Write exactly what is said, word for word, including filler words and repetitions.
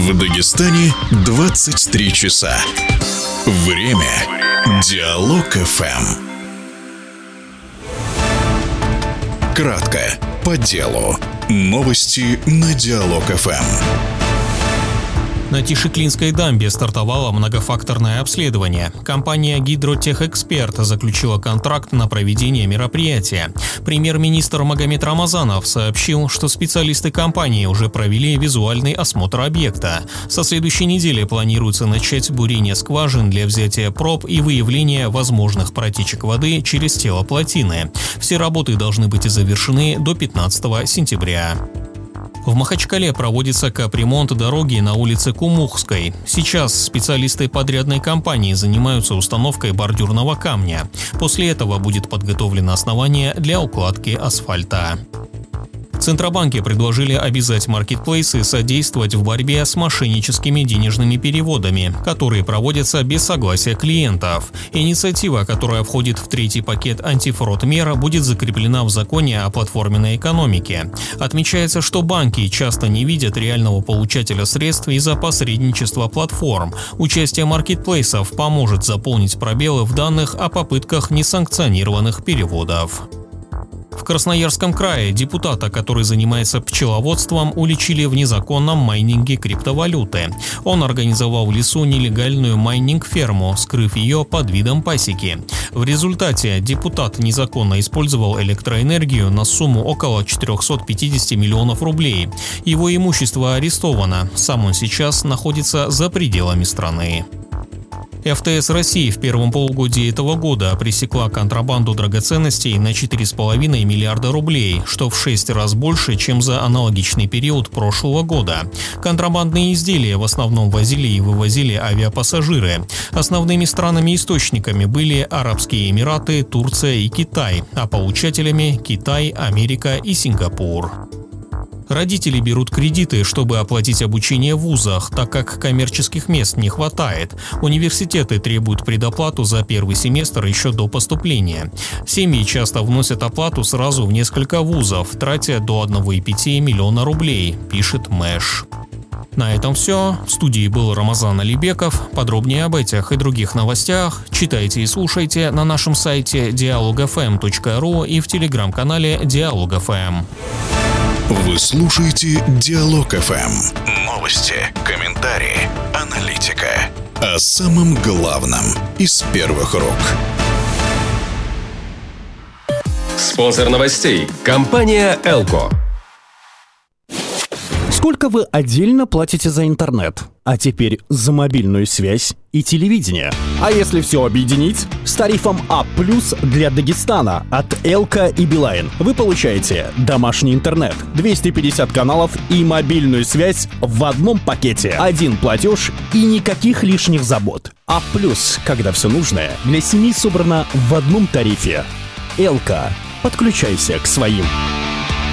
В Дагестане двадцать три часа. Время Диалог эф эм. Кратко, по делу. Новости на Диалог эф эм. На Тишиклинской дамбе стартовало многофакторное обследование. Компания «Гидротехэксперт» заключила контракт на проведение мероприятия. Премьер-министр Магомед Рамазанов сообщил, что специалисты компании уже провели визуальный осмотр объекта. Со следующей недели планируется начать бурение скважин для взятия проб и выявления возможных протечек воды через тело плотины. Все работы должны быть завершены до пятнадцатого сентября. В Махачкале проводится капремонт дороги на улице Кумухской. Сейчас специалисты подрядной компании занимаются установкой бордюрного камня. После этого будет подготовлено основание для укладки асфальта. Центробанки предложили обязать маркетплейсы содействовать в борьбе с мошенническими денежными переводами, которые проводятся без согласия клиентов. Инициатива, которая входит в третий пакет антифрод мер, будет закреплена в законе о платформенной экономике. Отмечается, что банки часто не видят реального получателя средств из-за посредничества платформ. Участие маркетплейсов поможет заполнить пробелы в данных о попытках несанкционированных переводов. В Красноярском крае депутата, который занимается пчеловодством, уличили в незаконном майнинге криптовалюты. Он организовал в лесу нелегальную майнинг-ферму, скрыв ее под видом пасеки. В результате депутат незаконно использовал электроэнергию на сумму около четырехсот пятидесяти миллионов рублей. Его имущество арестовано. Сам он сейчас находится за пределами страны. эф тэ эс России в первом полугодии этого года пресекла контрабанду драгоценностей на четыре с половиной миллиарда рублей, что в шесть раз больше, чем за аналогичный период прошлого года. Контрабандные изделия в основном возили и вывозили авиапассажиры. Основными странами-источниками были Арабские Эмираты, Турция и Китай, а получателями – Китай, Америка и Сингапур. Родители берут кредиты, чтобы оплатить обучение в вузах, так как коммерческих мест не хватает. Университеты требуют предоплату за первый семестр еще до поступления. Семьи часто вносят оплату сразу в несколько вузов, тратя до одного целых пяти десятых миллиона рублей, пишет Мэш. На этом все. В студии был Рамазан Алибеков. Подробнее об этих и других новостях читайте и слушайте на нашем сайте диалог эф эм точка ру и в телеграм-канале Диалог эф эм. Вы слушаете Диалог эф эм. Новости, комментарии, аналитика. О самом главном из первых рук. Спонсор новостей – компания «Элко». Сколько вы отдельно платите за интернет? А теперь за мобильную связь и телевидение. А если все объединить? С тарифом А плюс для Дагестана от Элко и Билайн вы получаете домашний интернет, двести пятьдесят каналов и мобильную связь в одном пакете. Один платеж и никаких лишних забот. А плюс, когда все нужное для семьи собрано в одном тарифе. Элко. Подключайся к своим.